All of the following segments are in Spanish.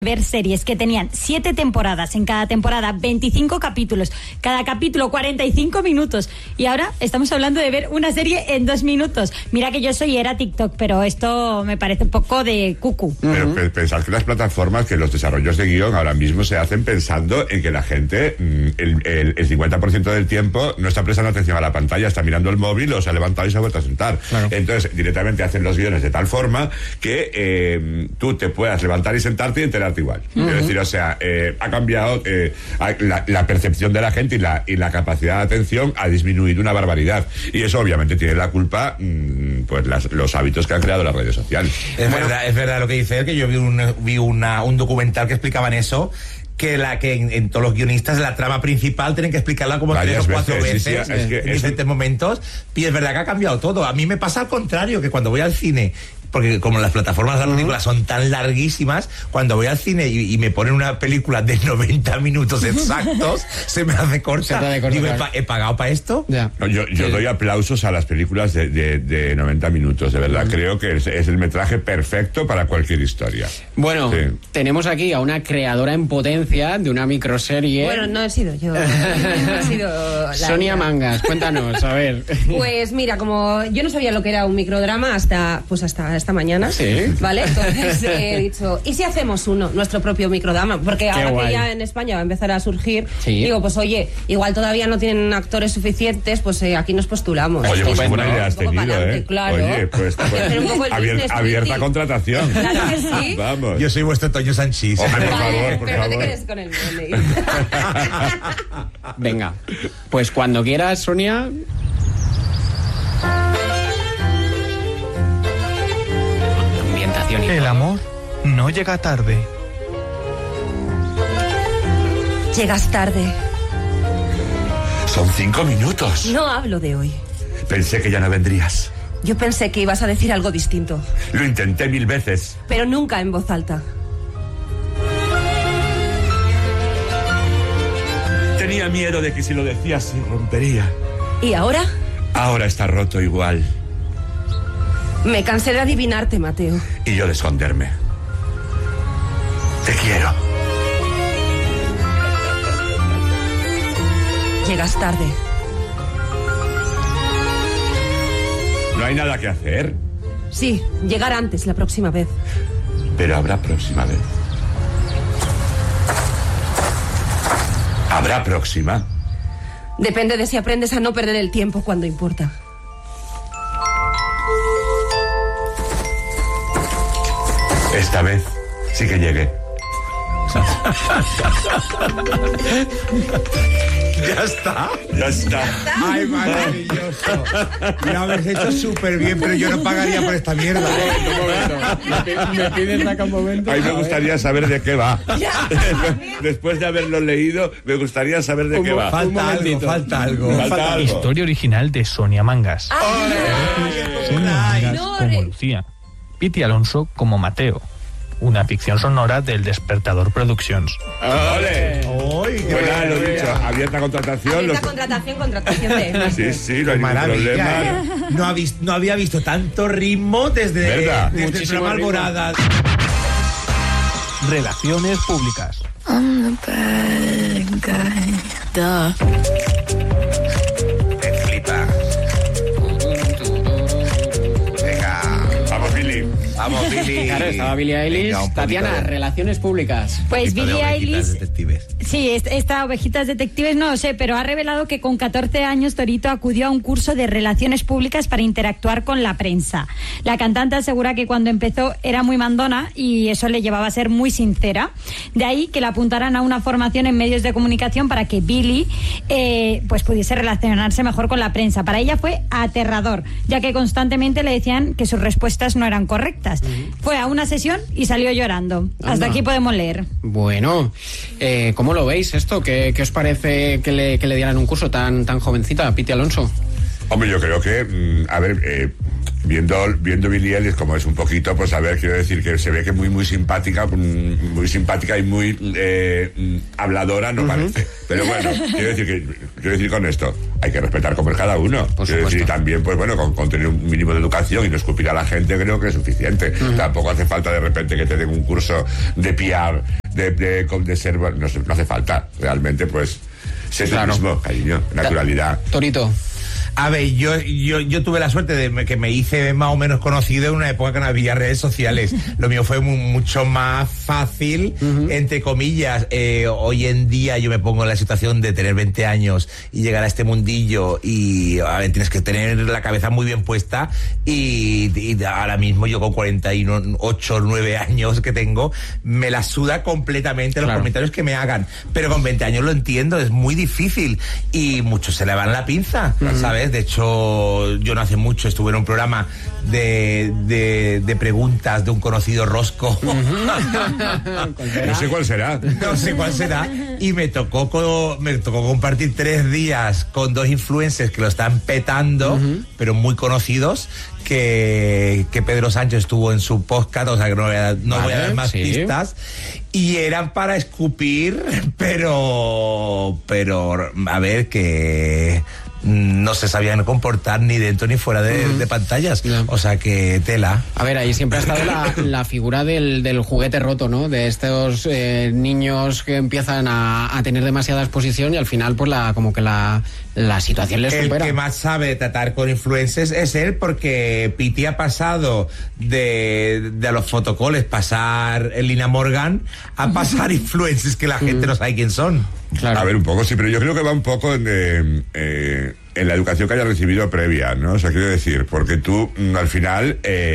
ver series que tenían 7 temporadas, en cada temporada 25 capítulos, cada capítulo 45 minutos, y ahora estamos hablando de ver una serie en 2 minutos. Mira que yo era TikTok, pero esto me parece un poco de cucu. Pero pensad que las plataformas, que los desarrollos de guión ahora mismo se hacen pensando en que la gente el 50% del tiempo no está prestando atención a la pantalla, está mirando el móvil o se ha levantado y se ha vuelto a sentar. Claro. Entonces directamente hacen los guiones de tal forma que tú te puedas levantar y sentarte y enterarte igual. Es decir, o sea, ha cambiado la percepción de la gente y la capacidad de atención ha disminuido una barbaridad, y eso obviamente tiene la culpa pues los hábitos que han creado las redes sociales. Es verdad lo que dice él, que yo vi un documental que explicaban eso, que en todos los guionistas la trama principal tienen que explicarla como varias 3 o 4 veces, sí, en diferentes momentos, y es verdad que ha cambiado todo. A mí me pasa al contrario, que cuando voy al cine, porque como las plataformas de la película son tan larguísimas, cuando voy al cine y me ponen una película de 90 minutos exactos, se me hace corta. Digo, ¿he pagado para esto? Ya. No, yo doy aplausos a las películas de 90 minutos, de verdad. Creo que es el metraje perfecto para cualquier historia. Bueno, tenemos aquí a una creadora en potencia de una microserie. Bueno, no he sido yo. No he sido Sonia Mangas, cuéntanos, a ver. Pues mira, como yo no sabía lo que era un microdrama hasta esta mañana, ¿sí? ¿Vale? Entonces he dicho, ¿y si hacemos nuestro propio microdrama? Porque ahora que ya en España va a empezar a surgir, digo, pues oye, igual todavía no tienen actores suficientes, pues aquí nos postulamos. Oye, pues buena idea has tenido, claro. Oye, pues abierta contratación. Claro que sí. Vamos. Yo soy vuestro Toño Sanchís. Hombre, por favor, pero no te quedes con el money. Venga, pues cuando quieras, Sonia. El amor no llega tarde. Llegas tarde. Son 5 minutos. No hablo de hoy. Pensé que ya no vendrías. Yo pensé que ibas a decir algo distinto. Lo intenté 1000 veces. Pero nunca en voz alta. Tenía miedo de que si lo decías se rompería. ¿Y ahora? Ahora está roto igual. Me cansé de adivinarte, Mateo. Y yo de esconderme. Te quiero. Llegas tarde. ¿No hay nada que hacer? Sí, llegar antes la próxima vez. Pero habrá próxima vez. ¿Habrá próxima? Depende de si aprendes a no perder el tiempo cuando importa. Esta vez sí que llegué. ¿Ya está? Ya está. Ay, maravilloso. Lo habéis hecho súper bien, pero yo no pagaría por esta mierda. ¿Me pides acá un momento? A mí me gustaría saber de qué va. Después de haberlo leído, me gustaría saber de qué va. Falta algo. Historia original de Sonia Mangas. Sonia Mangas como Lucía. Piti Alonso como Mateo. Una ficción sonora del Despertador Productions. ¡Ole! Bueno, lo he dicho, abierta contratación. Contratación de... Sí, no hay ningún problema. No había visto tanto ritmo desde el programa Alborada. Relaciones públicas. I'm the bad guy. Duh. Me flipa. Vamos, Billy. Claro, estaba Billie Eilish. Tatiana, relaciones públicas. Pues Billie Eilish. Sí, esta Ovejitas Detectives no lo sé, pero ha revelado que con 14 años Torito acudió a un curso de relaciones públicas para interactuar con la prensa. La cantante asegura que cuando empezó era muy mandona y eso le llevaba a ser muy sincera. De ahí que la apuntaran a una formación en medios de comunicación para que Billie pues pudiese relacionarse mejor con la prensa. Para ella fue aterrador, ya que constantemente le decían que sus respuestas no eran correctas. Fue a una sesión y salió llorando. Hasta aquí podemos leer. Bueno, ¿cómo lo veis esto? ¿Qué os parece que le dieran un curso tan jovencita a Piti Alonso? Hombre, yo creo que, viendo Billie Eilish como es un poquito, pues a ver, quiero decir que se ve que muy simpática y muy habladora, no parece. Pero bueno, quiero decir con esto, hay que respetar como es cada uno. Por supuesto. Y también, pues bueno, con tener un mínimo de educación y no escupir a la gente, creo que es suficiente. Tampoco hace falta de repente que te den un curso de PR, de ser, no hace falta. Realmente, pues, ser tú mismo, cariño, naturalidad. Torito. A ver, yo tuve la suerte de que me hice más o menos conocido en una época que no había redes sociales. Lo mío fue mucho más fácil, entre comillas. Hoy en día yo me pongo en la situación de tener 20 años y llegar a este mundillo y, a ver, tienes que tener la cabeza muy bien puesta y ahora mismo yo con 48, 9 años que tengo, me la suda completamente los comentarios que me hagan. Pero con 20 años lo entiendo, es muy difícil y muchos se le van la pinza, ¿sabes? De hecho, yo no hace mucho estuve en un programa de preguntas de un conocido rosco. No sé cuál será. No sé cuál será. Y me tocó compartir 3 días con 2 influencers que lo están petando, pero muy conocidos, que Pedro Sánchez estuvo en su podcast, o sea que no voy a dar más pistas. Y eran para escupir, pero a ver, que no se sabían comportar ni dentro ni fuera de pantallas. O sea que tela. A ver, ahí siempre ha estado la figura del juguete roto, ¿no? De estos niños que empiezan a tener demasiada exposición y al final pues la situación les supera. El que más sabe tratar con influencers es él, porque Piti ha pasado de a los fotocoles pasar el Lina Morgan a pasar influencers que la gente no sabe quién son. Claro. A ver, un poco sí, pero yo creo que va un poco en la educación que hayas recibido previa, ¿no? O sea, quiero decir, porque tú al final,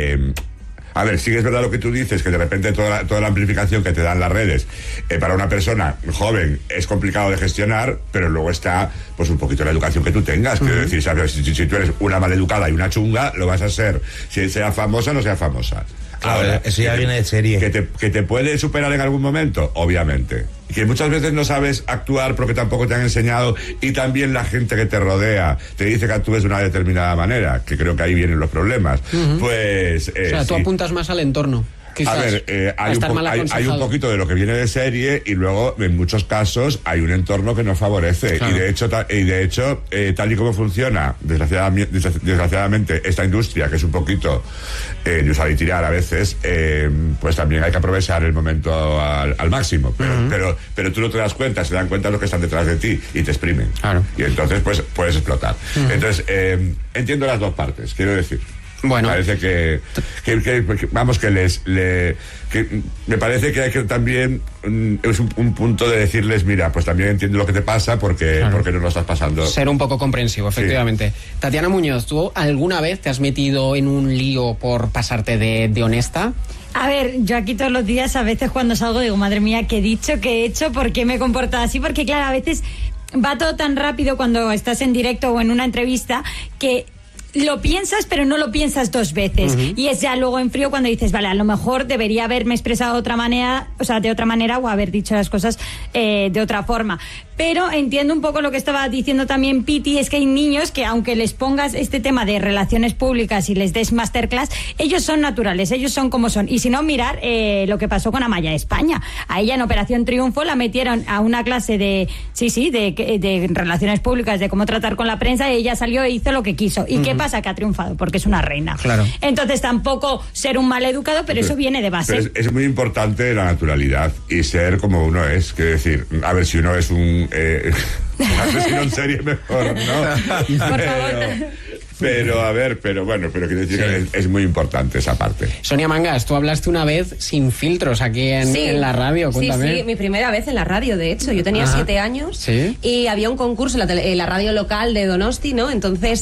a ver, sí que es verdad lo que tú dices, que de repente toda la amplificación que te dan las redes para una persona joven es complicado de gestionar, pero luego está pues un poquito la educación que tú tengas. Quiero decir, ¿sabes? Si tú eres una maleducada y una chunga, lo vas a ser, si sea famosa o no sea famosa. Ahora, eso ya viene de serie. Que te puede superar en algún momento, obviamente. Que muchas veces no sabes actuar porque tampoco te han enseñado, y también la gente que te rodea te dice que actúes de una determinada manera, que creo que ahí vienen los problemas. Pues... o sea, tú apuntas más al entorno. Quizás, a ver, hay un poquito de lo que viene de serie, y luego en muchos casos hay un entorno que nos favorece. Claro. Y de hecho, tal y como funciona desgraciadamente esta industria, que es un poquito de usar y tirar a veces, pues también hay que aprovechar el momento al máximo. Pero tú no te das cuenta, se dan cuenta los que están detrás de ti y te exprimen. Claro. Y entonces pues puedes explotar. Entonces entiendo las dos partes, quiero decir. Bueno, parece que vamos, que me parece que hay que también es un punto de decirles, mira, pues también entiendo lo que te pasa porque no lo estás pasando. Ser un poco comprensivo, efectivamente. Sí. Tatiana Muñoz, ¿tú alguna vez te has metido en un lío por pasarte de honesta? A ver, yo aquí todos los días, a veces cuando salgo digo, madre mía, ¿qué he dicho? ¿Qué he hecho? ¿Por qué me he comportado así? Porque claro, a veces va todo tan rápido cuando estás en directo o en una entrevista que lo piensas, pero no lo piensas 2 veces. Y es ya luego en frío cuando dices, vale, a lo mejor debería haberme expresado de otra manera, o haber dicho las cosas de otra forma. Pero entiendo un poco lo que estaba diciendo también Piti, es que hay niños que aunque les pongas este tema de relaciones públicas y les des masterclass, ellos son naturales, ellos son como son. Y si no, mirar lo que pasó con Amaya España. A ella en Operación Triunfo la metieron a una clase de relaciones públicas, de cómo tratar con la prensa, y ella salió e hizo lo que quiso. ¿Y qué pasa? Que ha triunfado, porque es una reina. Claro. Entonces tampoco ser un mal educado, pero eso viene de base. Es muy importante la naturalidad y ser como uno es. Quiero decir, a ver, si uno es un asesino en serie, mejor, ¿no? Por favor. Pero quiero decir que es muy importante esa parte. Sonia Mangas, tú hablaste una vez sin filtros aquí en la radio, cuéntame. Sí, mi primera vez en la radio, de hecho. Yo tenía 7 años y había un concurso en la radio local de Donosti, ¿no? Entonces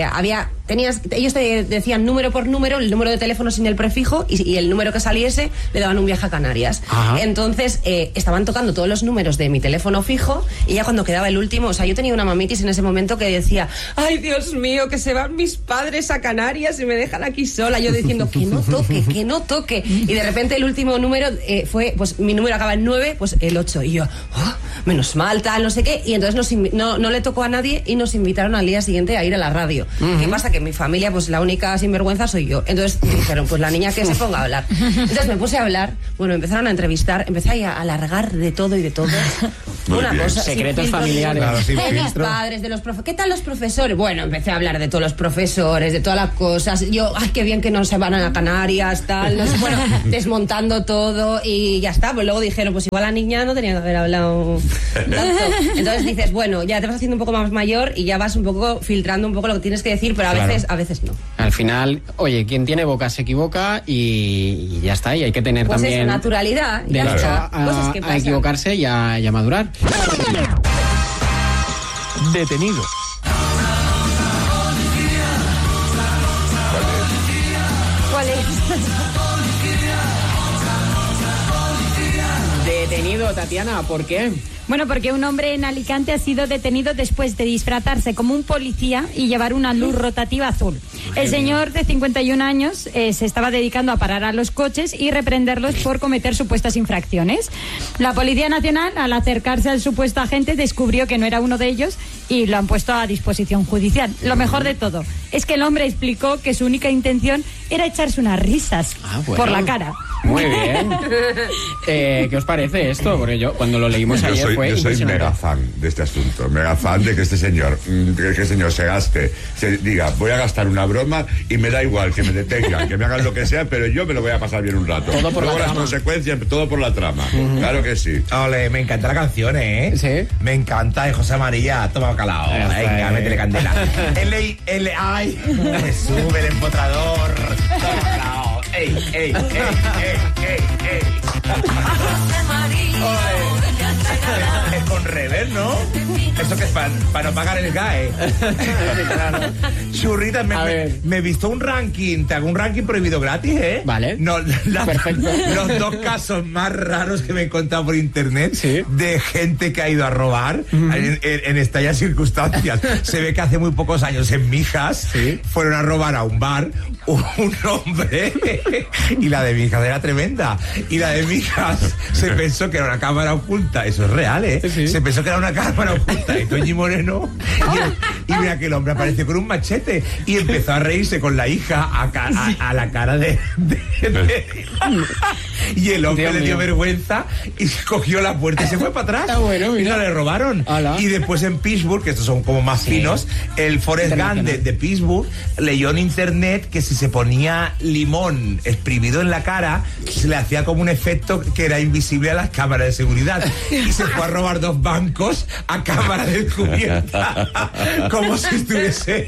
ellos te decían número por número, el número de teléfono sin el prefijo, y el número que saliese le daban un viaje a Canarias. Entonces estaban tocando todos los números de mi teléfono fijo, y ya cuando quedaba el último, o sea, yo tenía una mamitis en ese momento que decía, ay, Dios mío, que se van mis padres a Canarias y me dejan aquí sola, yo diciendo que no toque, y de repente el último número fue, pues mi número acaba en 9, pues el 8, y yo, menos mal, tal, no sé qué, y entonces no le tocó a nadie y nos invitaron al día siguiente a ir a la radio. ¿Qué pasa? Que en mi familia, pues la única sinvergüenza soy yo. Entonces dijeron, pues la niña que se ponga a hablar. Entonces me puse a hablar, bueno, empezaron a entrevistar, empecé a alargar de todo y de todo. Una cosa, secretos familiares. Claro, de mis padres, de los profesores. ¿Qué tal los profesores? Bueno, empecé a hablar de todos los profesores, de todas las cosas. Yo, ay, qué bien que no se van a Canarias, tal. No sé, bueno, desmontando todo y ya está. Pues luego dijeron, pues igual la niña no tenía que haber hablado tanto. Entonces dices, bueno, ya te vas haciendo un poco más mayor y ya vas un poco filtrando un poco lo que tienes que decir, pero a veces no. Al final, oye, quien tiene boca se equivoca y ya está. Y hay que tener pues también... Pues naturalidad. Derecho a equivocarse y a madurar. Detenido. ¿Cuál es? Detenido, Tatiana, ¿por qué? Bueno, porque un hombre en Alicante ha sido detenido después de disfrazarse como un policía y llevar una luz rotativa azul. El señor de 51 años se estaba dedicando a parar a los coches y reprenderlos por cometer supuestas infracciones. La Policía Nacional, al acercarse al supuesto agente, descubrió que no era uno de ellos y lo han puesto a disposición judicial. Lo mejor de todo es que el hombre explicó que su única intención era echarse unas risas por la cara. Muy bien. ¿Qué os parece esto? Porque yo cuando lo leímos ayer yo soy mega fan de este asunto, mega fan de que este señor, se gaste, se diga, voy a gastar una broma y me da igual que me detengan, que me hagan lo que sea, pero yo me lo voy a pasar bien un rato. Todo por luego la las trama. Consecuencias, todo por la trama. Claro que sí. Ole, me encanta la canción, ¿eh? Sí. Me encanta, de José María, toma calao. Venga, métele candela. Ay, me sube el empotrador. Toma calao. Ey. Es con rever, ¿no? Eso que es para no pagar el GAE. Churrita, me he visto un ranking. Te hago un ranking prohibido gratis, ¿eh? Vale. No, Perfecto. Los dos casos más raros que me he encontrado por internet de gente que ha ido a robar en estas circunstancias. Se ve que hace muy pocos años en Mijas fueron a robar a un bar un hombre y la de Mijas era tremenda. Y la de Mijas se pensó que era una cámara oculta. Eso es real, ¿eh? Sí. Se pensó que era una cámara oculta. Y Toñi Moreno y mira que el hombre apareció con un machete y empezó a reírse con la hija a la cara de y el hombre le dio vergüenza y cogió la puerta y se fue para atrás. Está bueno, mira. Y no le robaron. Hola. Y después en Pittsburgh, que estos son como más finos, el Forrest Gump de Pittsburgh leyó en internet que si se ponía limón exprimido en la cara se le hacía como un efecto que era invisible a las cámaras de seguridad y se fue a robar 2 bancos a cámara descubierta como si estuviese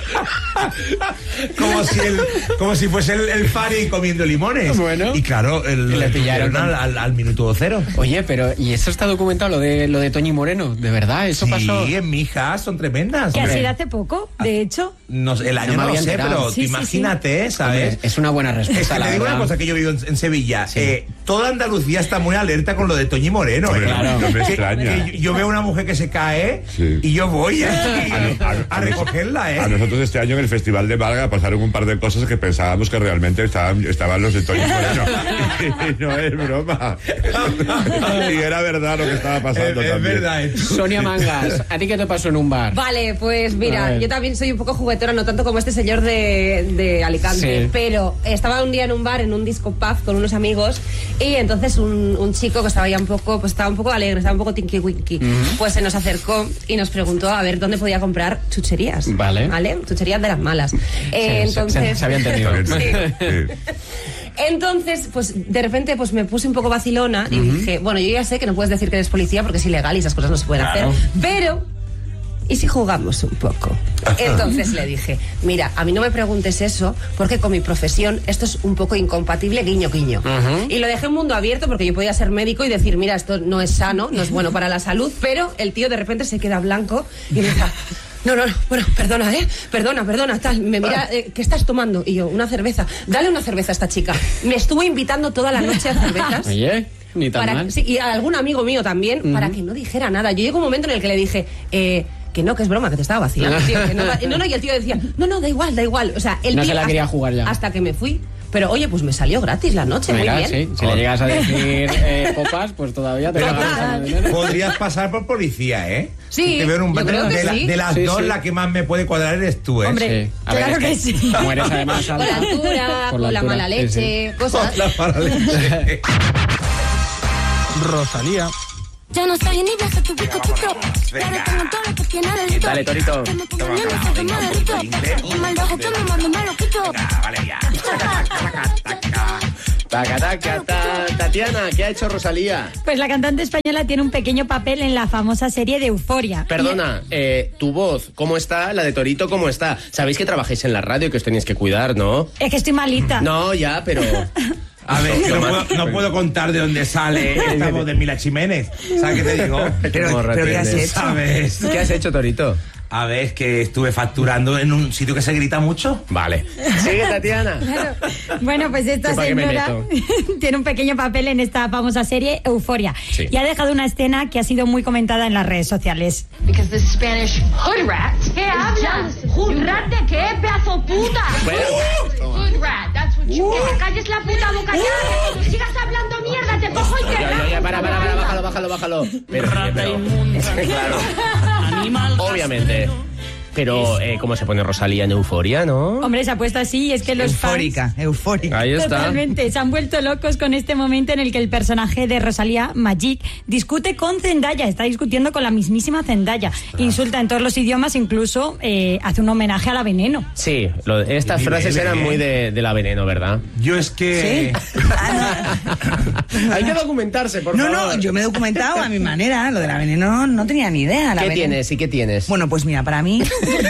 como si fuese el Fari comiendo limones. Bueno. Y claro, le pillaron al minuto 0. Oye, pero ¿y eso está documentado, lo de Toñi Moreno? ¿De verdad? ¿Eso pasó? Sí, en Mijas son tremendas. Que ha hombre. sido hace poco, de hecho. No, el año no lo sé, pero Sí, imagínate, ¿sabes? Hombre, es una buena respuesta, Es que la te digo verdad. una cosa, que yo vivo en Sevilla. Toda Andalucía está muy alerta con lo de Toñi Moreno. Hombre, claro. no me Que extraña. yo veo una mujer que se cae y yo voy a recogerla, ¿eh? A nosotros este año en el Festival de Málaga pasaron un par de cosas que pensábamos que realmente estaban los de Toñi Moreno. Y no es broma. Y era verdad lo que estaba pasando Es también. verdad. Sonia Mangas, ¿a ti qué te pasó en un bar? Vale, pues mira, yo también soy un poco juguetona, no tanto como este señor de Alicante, Sí. pero estaba un día en un bar, en un disco pub con unos amigos, y entonces un chico que estaba ya un poco alegre, estaba un poco tinky winky, pues se nos acercó y nos preguntó a ver dónde podía comprar chucherías. Vale. Chucherías de las malas. Entonces se había entendido. Sí. Entonces, pues de repente pues me puse un poco vacilona y dije, bueno, yo ya sé que no puedes decir que eres policía porque es ilegal y esas cosas no se pueden hacer, pero ¿y si jugamos un poco? Entonces le dije, mira, a mí no me preguntes eso porque con mi profesión esto es un poco incompatible, guiño, guiño. Y lo dejé en mundo abierto porque yo podía ser médico y decir, mira, esto no es sano, no es bueno para la salud, pero el tío de repente se queda blanco y me dice, no, bueno, perdona, perdona, tal, me mira, ¿qué estás tomando? Y yo, una cerveza, dale una cerveza a esta chica. Me estuvo invitando toda la noche a cervezas. Oye, ni tan mal. Sí, y a algún amigo mío también, para que no dijera nada. Yo llegó un momento en el que le dije, que no, que es broma, que te estaba vacilando, tío. Que no, y el tío decía, no, da igual. O sea, el No tío se la quería jugar ya. hasta que me fui. Pero oye, pues me salió gratis la noche, muy bien. Sí. Si le llegas a decir copas, pues todavía te pagas. Podrías pasar por policía, ¿eh? Sí, te veo en un yo creo que sí. De las dos, la que más me puede cuadrar eres tú, ¿eh? Hombre, claro que sí. Como eres además Con la altura, con la mala leche, cosas. Con la mala leche. Rosalía. Ya no soy ni beso tu pico chico. Ahora tengo todo lo que tiene delito. Dale, Torito. Y mal bajo que me mando me lo quito. Vale, ya. Tatiana, ¿qué ha hecho Rosalía? Pues la cantante española tiene un pequeño papel en la famosa serie de Euforia. Perdona, tu voz, ¿cómo está? La de Torito, ¿cómo está? Sabéis que trabajáis en la radio y que os tenéis que cuidar, ¿no? Es que estoy malita. No, ya, pero... A ver, no puedo contar de dónde sale esta voz de Mila Jiménez. ¿Sabes qué te digo? Pero ¿qué has hecho? ¿Sabes? ¿Qué has hecho, Torito? A ver, es que estuve facturando en un sitio que se grita mucho. Vale. Sigue, Tatiana. Claro. Bueno, pues esta señora tiene un pequeño papel en esta famosa serie Euforia. Sí. Y ha dejado una escena que ha sido muy comentada en las redes sociales. Because the Spanish hood rat. ¿Qué hablas? ¿Hood rat de qué? ¡Pedazo puta! Hood rat, that's what you... Que te calles la puta boca ya. Que sigas hablando mierda, te cojo y te... Ya, para, bájalo. Pero, claro. Animal. Obviamente. Pero, ¿cómo se pone Rosalía en Euforia, no? Hombre, se ha puesto así y es que los Eufórica. Ahí está. Totalmente, se han vuelto locos con este momento en el que el personaje de Rosalía, Majid, discute con Zendaya, está discutiendo con la mismísima Zendaya. Insulta en todos los idiomas, incluso hace un homenaje a la Veneno. Sí, estas frases eran muy de la Veneno, ¿verdad? Yo es que... ¿Sí? Hay que documentarse, por favor. No, yo me he documentado a mi manera. Lo de la Veneno no tenía ni idea. ¿Qué tienes y qué tienes? Bueno, pues mira, para mí...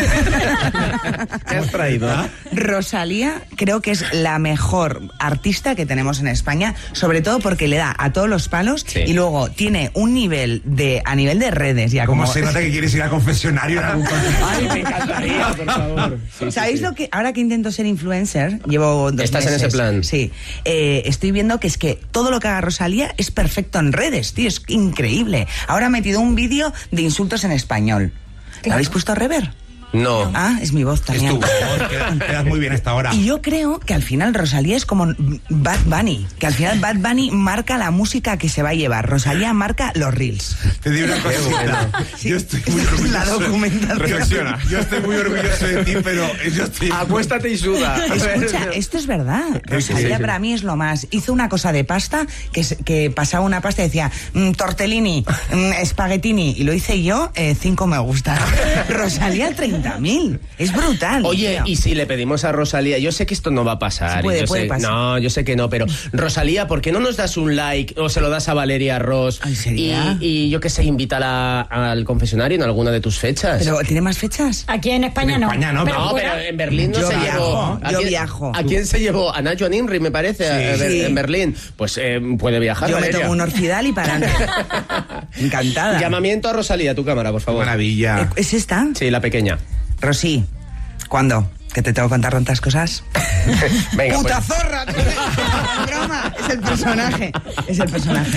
¿Qué has traído? Rosalía creo que es la mejor artista que tenemos en España, sobre todo porque le da a todos los palos y luego tiene un nivel a nivel de redes. Ya como se nota que quieres ir al confesionario en algún concierto. Ay, me encantaría, por favor. ¿Sabéis lo que? Ahora que intento ser influencer, llevo 2 meses. ¿Estás en ese plan? Sí. Estoy viendo que es que todo lo que haga Rosalía es perfecto en redes, tío, es increíble. Ahora ha metido un vídeo de insultos en español. ¿Lo habéis puesto a rever? No. Ah, es mi voz también. Es tu voz, quedas muy bien esta hora. Y yo creo que al final Rosalía es como Bad Bunny, que al final Bad Bunny marca la música que se va a llevar. Rosalía marca los reels. Te digo una cosita. Sí, yo estoy muy orgulloso. La documentación. Reflexiona. Yo estoy muy orgulloso de ti, pero yo estoy... Acuéstate y suda. Escucha, esto es verdad. Rosalía para mí es lo más. Hizo una cosa de pasta que pasaba una pasta y decía tortellini, espaguetini, y lo hice yo, 5 me gusta. Rosalía 30.000. Es brutal. Oye, tío. y si le pedimos a Rosalía, yo sé que esto no va a pasar. Sí, puede pasar. No, yo sé que no, pero Rosalía, ¿por qué no nos das un like o se lo das a Valeria Ross? ¿En serio? Y yo qué sé, invítala al confesionario en alguna de tus fechas. ¿Pero tiene más fechas? Aquí en España no. Pero en Berlín no yo se viajo, llevó. yo viajo. ¿A quién se llevó? A Nacho Nimri, me parece, Sí. en Berlín. Pues puede viajar, Yo Valeria. me tomo un Orfidal y para adelante. Encantada. Llamamiento a Rosalía, tu cámara, por favor. Maravilla. ¿Es esta? Sí, la pequeña. Rosy, ¿cuándo? ¿Que te tengo que contar tantas cosas? Venga, ¡Puta pues. zorra! Broma, es el personaje. Es el personaje.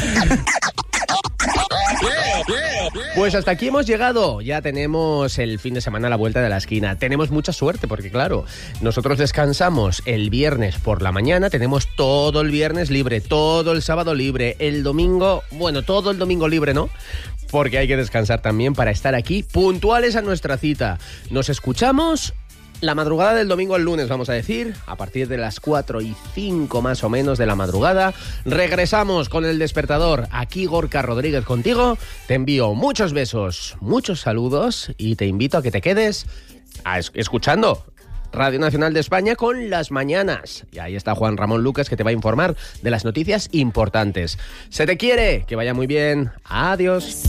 Pues hasta aquí hemos llegado. Ya tenemos el fin de semana a la vuelta de la esquina. Tenemos mucha suerte porque, claro, nosotros descansamos el viernes por la mañana. Tenemos todo el viernes libre, todo el sábado libre, el domingo, bueno, todo el domingo libre, ¿no? Porque hay que descansar también para estar aquí puntuales a nuestra cita. Nos escuchamos la madrugada del domingo al lunes, vamos a decir, a partir de las 4:05 más o menos de la madrugada. Regresamos con El Despertador. Aquí Gorka Rodríguez contigo. Te envío muchos besos, muchos saludos y te invito a que te quedes escuchando Radio Nacional de España con Las Mañanas. Y ahí está Juan Ramón Lucas, que te va a informar de las noticias importantes. Se te quiere, que vaya muy bien. Adiós.